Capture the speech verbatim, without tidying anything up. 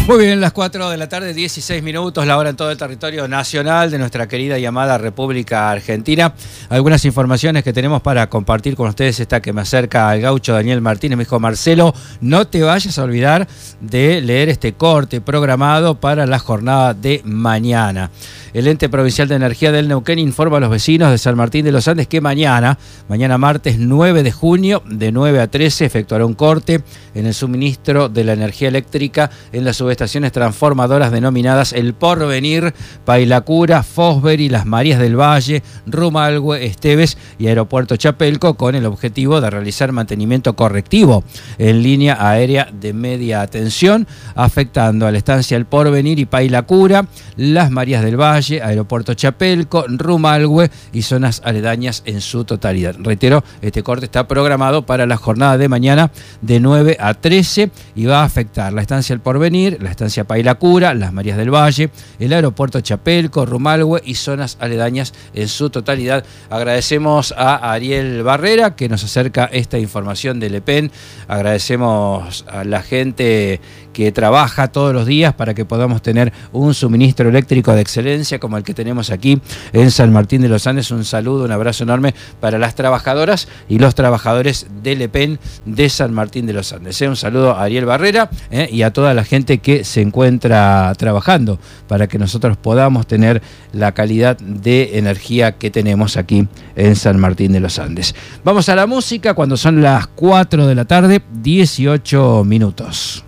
Muy bien, las cuatro de la tarde, dieciséis minutos, la hora en todo el territorio nacional de nuestra querida y amada República Argentina. Algunas informaciones que tenemos para compartir con ustedes. Esta que me acerca al gaucho Daniel Martínez. Me dijo: Marcelo, no te vayas a olvidar de leer este corte programado para la jornada de mañana. El Ente Provincial de Energía del Neuquén informa a los vecinos de San Martín de los Andes que mañana, mañana martes nueve de junio, de nueve a trece, efectuará un corte en el suministro de la energía eléctrica en las subestaciones transformadoras denominadas El Porvenir, Pailacura, Fosbury, Las Marías del Valle, Rumalgue, Esteves y Aeropuerto Chapelco, con el objetivo de realizar mantenimiento correctivo en línea aérea de media tensión, afectando a la estancia El Porvenir y Pailacura, Las Marías del Valle, Aeropuerto Chapelco, Rumalgue y zonas aledañas en su totalidad. Reitero, este corte está programado para la jornada de mañana de nueve a trece y va a afectar la estancia El Porvenir, la estancia Pailacura, Las Marías del Valle, el Aeropuerto Chapelco, Rumalgue y zonas aledañas en su totalidad. Agradecemos a Ariel Barrera que nos acerca esta información del E P E N. Agradecemos a la gente que trabaja todos los días para que podamos tener un suministro eléctrico de excelencia como el que tenemos aquí en San Martín de los Andes. Un saludo, un abrazo enorme para las trabajadoras y los trabajadores del E P E N de San Martín de los Andes. Un saludo a Ariel Barrera eh, y a toda la gente que se encuentra trabajando para que nosotros podamos tener la calidad de energía que tenemos aquí en San Martín de los Andes. Vamos a la música cuando son las cuatro de la tarde, dieciocho minutos.